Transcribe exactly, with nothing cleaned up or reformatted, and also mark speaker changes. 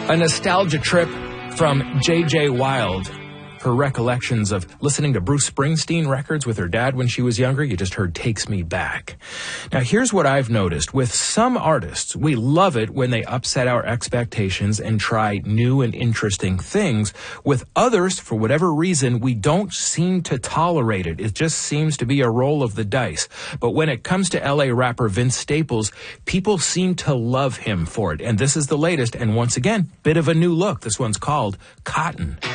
Speaker 1: A nostalgia trip from J J Wild. Her recollections of listening to Bruce Springsteen records with her dad when she was younger, you just heard Takes Me Back. Now, here's what I've noticed. With some artists, we love it when they upset our expectations and try new and interesting things. With others, for whatever reason, we don't seem to tolerate it. It just seems to be a roll of the dice. But when it comes to L A rapper Vince Staples, people seem to love him for it. And this is the latest, and once again, bit of a new look. This one's called Cotton.